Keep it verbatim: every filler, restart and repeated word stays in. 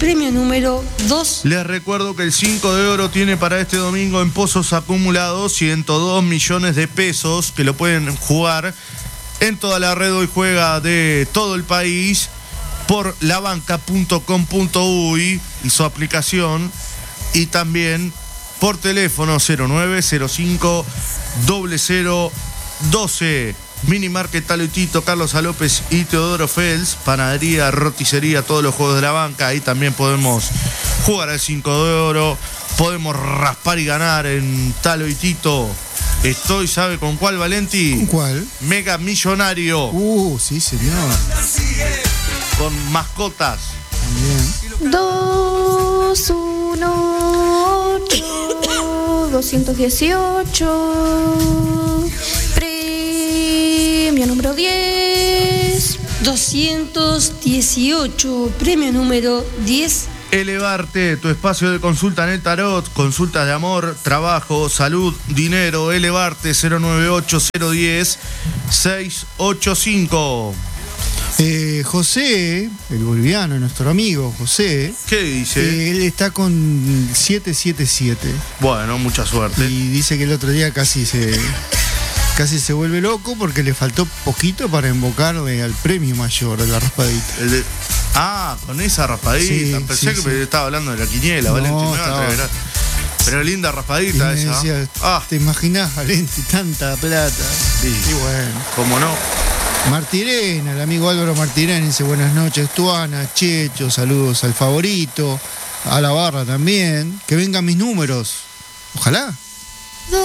premio número dos. Les recuerdo que el cinco de oro tiene para este domingo en pozos acumulados ciento dos millones de pesos que lo pueden jugar en toda la red Hoy Juega de todo el país por la banca punto com punto uy y su aplicación, y también por teléfono cero nueve cero cinco cero cero doce. Mini Market Talo y Tito, Carlos A. López y Teodoro Fels, panadería, roticería, todos los juegos de la banca. Ahí también podemos jugar al cinco de oro, podemos raspar y ganar en Talo y Tito. Estoy, ¿sabe con cuál, Valenti? ¿Con cuál? Mega Millonario. Uh, sí, señor. Con mascotas. Bien. dos, uno, ocho, doscientos dieciocho. Premio número diez. doscientos dieciocho, premio número diez. Elevarte, tu espacio de consulta en el tarot, consultas de amor, trabajo, salud, dinero. Elevarte, cero nueve ocho cero uno cero seis ocho cinco. Eh, José, el boliviano, nuestro amigo José. ¿Qué dice? Eh, él está con siete siete siete. Bueno, mucha suerte. Y dice que el otro día casi se casi se vuelve loco porque le faltó poquito para invocarle al premio mayor de la raspadita. El de... Ah, con esa raspadita. Sí, Pensé sí, que sí. me estaba hablando de la quiniela, No, Valentín. Me estaba... atreverá. Pero linda Y raspadita me esa. decía, Ah, ¿te imaginás, Valenti, tanta plata? sí. Y bueno. ¿Cómo no? Martirena, el amigo Álvaro Martirena dice buenas noches, Tuana, Checho, saludos al favorito, a la barra también, que vengan mis números. Ojalá.